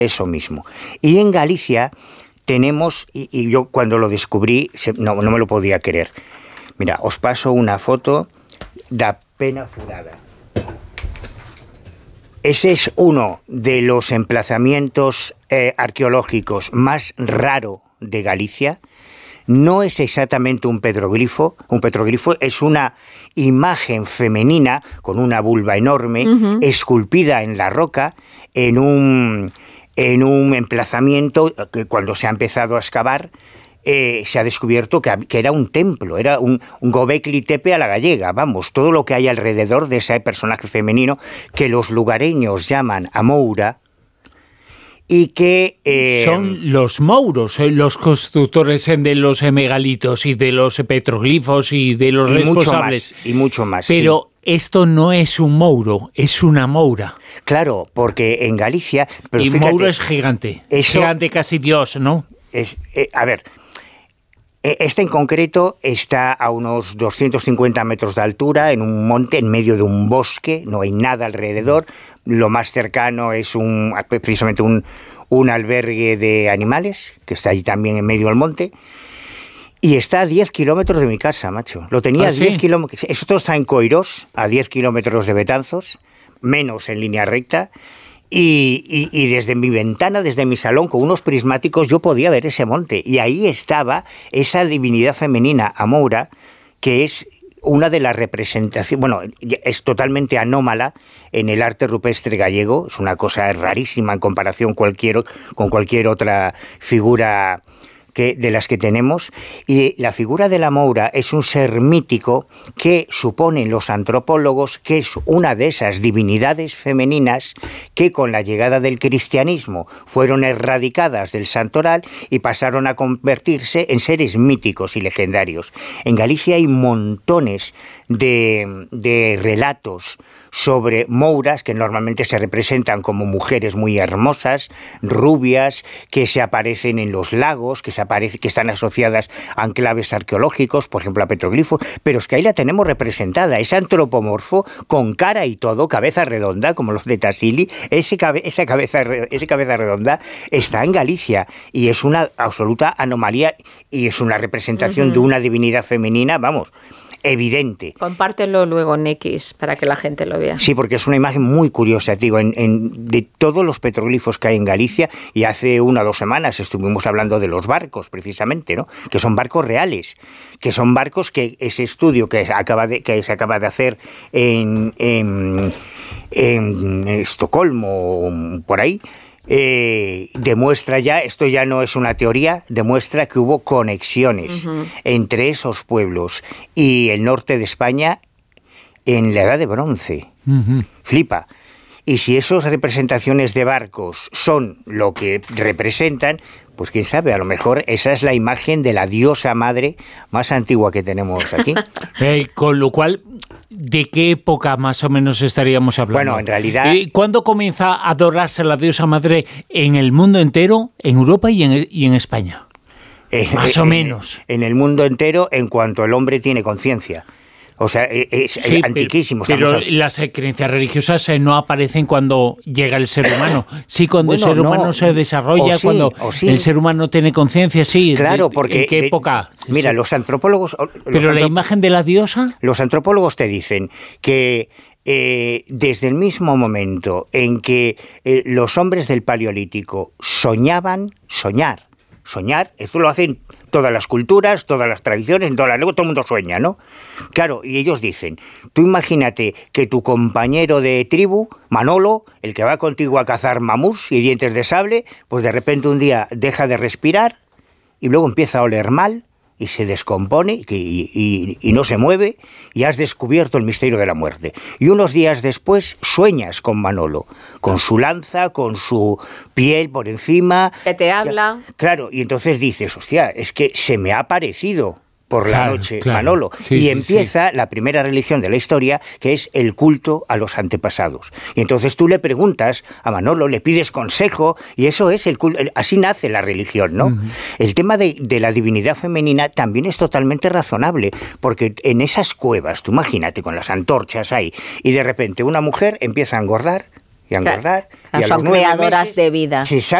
eso mismo. Y en Galicia tenemos, y yo cuando lo descubrí, no me lo podía creer. Mira, os paso una foto da pena furada. Ese es uno de los emplazamientos arqueológicos más raro de Galicia. No es exactamente un petroglifo. Un petroglifo es una imagen femenina con una vulva enorme, esculpida en la roca, en un emplazamiento que cuando se ha empezado a excavar se ha descubierto que era un templo, era un Gobekli Tepe a la gallega, vamos, todo lo que hay alrededor de ese personaje femenino que los lugareños llaman Amoura, y que... son los mouros, los constructores de los megalitos y de los petroglifos y de los responsables. Mucho más. Pero esto no es un mouro, es una moura. Claro, porque en Galicia... Pero y fíjate, mouro es gigante, gigante casi Dios, ¿no? A ver... Este en concreto está a unos 250 metros de altura, en un monte, en medio de un bosque, no hay nada alrededor. Lo más cercano es precisamente un albergue de animales, que está allí también en medio del monte. Y está a 10 kilómetros de mi casa, macho. Lo tenía a 10 kilómetros. Esto está en Coirós, a 10 kilómetros de Betanzos, menos en línea recta. Y desde mi ventana, desde mi salón, con unos prismáticos, yo podía ver ese monte. Y ahí estaba esa divinidad femenina, Amoura, que es una de las representaciones... Bueno, es totalmente anómala en el arte rupestre gallego. Es una cosa rarísima en comparación con cualquier otra figura de las que tenemos. Y la figura de la Moura es un ser mítico que suponen los antropólogos que es una de esas divinidades femeninas que con la llegada del cristianismo fueron erradicadas del santoral y pasaron a convertirse en seres míticos y legendarios. En Galicia hay montones de relatos sobre mouras que normalmente se representan como mujeres muy hermosas, rubias, que se aparecen en los lagos, que están asociadas a enclaves arqueológicos, por ejemplo a petroglifos, pero es que ahí la tenemos representada, es antropomorfo, con cara y todo, cabeza redonda, como los de Tassili. Esa cabeza redonda está en Galicia y es una absoluta anomalía y es una representación de una divinidad femenina, vamos, evidente. Compártelo luego en X para que la gente lo vea. Sí, porque es una imagen muy curiosa, digo, de todos los petroglifos que hay en Galicia, y hace 1 o 2 semanas estuvimos hablando de los barcos, precisamente, ¿no? Que son barcos reales, que son barcos que ese estudio que se acaba de hacer en Estocolmo, por ahí, demuestra ya, esto ya no es una teoría, demuestra que hubo conexiones entre esos pueblos y el norte de España en la Edad de Bronce. Flipa. Y si esas representaciones de barcos son lo que representan, pues quién sabe, a lo mejor esa es la imagen de la diosa madre más antigua que tenemos aquí. Con lo cual, ¿de qué época más o menos estaríamos hablando? Bueno, en realidad... ¿Cuándo comienza a adorarse la diosa madre en el mundo entero, en Europa y en España? Más o menos. En el mundo entero, en cuanto el hombre tiene conciencia. O sea, es antiquísimo. Pero las creencias religiosas no aparecen cuando llega el ser humano. Sí, cuando el ser humano se desarrolla, cuando el ser humano tiene conciencia, sí. Claro, porque... ¿En qué época? Mira, los antropólogos... ¿Pero la imagen de la diosa? Los antropólogos te dicen que desde el mismo momento en que los hombres del Paleolítico soñaban, soñar, esto lo hacen todas las culturas, todas las tradiciones, en toda la lengua, todo el mundo sueña, ¿no? Claro, y ellos dicen, tú imagínate que tu compañero de tribu, Manolo, el que va contigo a cazar mamús y dientes de sable, pues de repente un día deja de respirar y luego empieza a oler mal y se descompone y no se mueve, y has descubierto el misterio de la muerte. Y unos días después sueñas con Manolo, con su lanza, con su piel por encima. Que te habla. Claro, y entonces dices, hostia, es que se me ha aparecido por la noche Manolo. Y empieza la primera religión de la historia, que es el culto a los antepasados. Y entonces tú le preguntas a Manolo, le pides consejo, y eso es el culto. Así nace la religión, ¿no? El tema de la divinidad femenina también es totalmente razonable, porque en esas cuevas, tú imagínate con las antorchas ahí, y de repente una mujer empieza a engordar y a engordar. Claro, y a son los 9 creadoras meses, de vida. Si